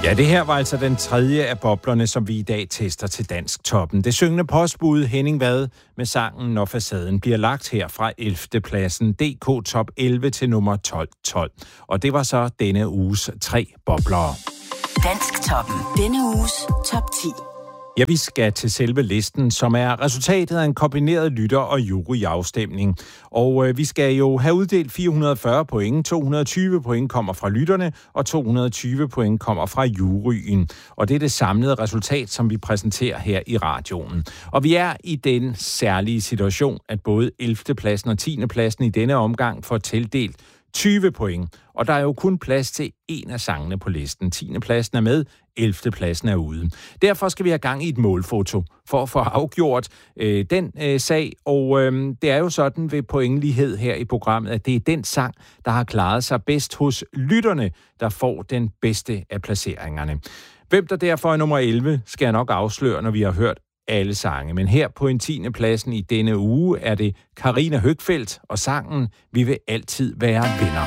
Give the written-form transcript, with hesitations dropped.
Ja, det her var altså den tredje af boblerne, som vi i dag tester til Dansk Toppen. Det syngende postbud Henning Vad med sangen Når facaden bliver lagt her fra 11. pladsen DK Top 11 til nummer 1212. Og det var så denne uges 3 bobler. Dansk Toppen. Denne uges top 10. Ja, vi skal til selve listen, som er resultatet af en kombineret lytter- og juryafstemning. Og vi skal jo have uddelt 440 point, 220 point kommer fra lytterne, og 220 point kommer fra juryen. Og det er det samlede resultat, som vi præsenterer her i radioen. Og vi er i den særlige situation, at både 11. pladsen og 10. pladsen i denne omgang får tildelt 20 point. Og der er jo kun plads til en af sangene på listen. 10. pladsen er med, 11. pladsen er ude. Derfor skal vi have gang i et målfoto for at få afgjort den sag. Og det er jo sådan ved pointlighed her i programmet, at det er den sang, der har klaret sig bedst hos lytterne, der får den bedste af placeringerne. Hvem der derfor er nummer 11, skal jeg nok afsløre, når vi har hørt alle sange. Men her på en 10. pladsen i denne uge er det Karina Høgfeldt og sangen Vi vil altid være venner.